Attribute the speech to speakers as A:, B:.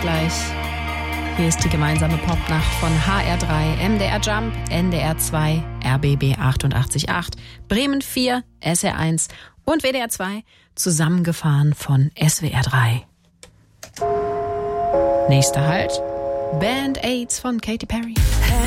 A: gleich. Hier ist die gemeinsame Popnacht von HR3, MDR Jump, NDR 2, RBB 88.8, Bremen 4, SR1 und WDR 2, zusammengefahren von SWR 3. Nächster Halt, Band-Aids von Katy Perry.